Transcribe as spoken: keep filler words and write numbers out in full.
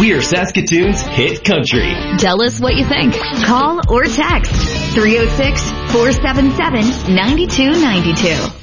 We're Saskatoon's hit country. Tell us what you think. Call or text three oh six, four seven seven, nine two nine two.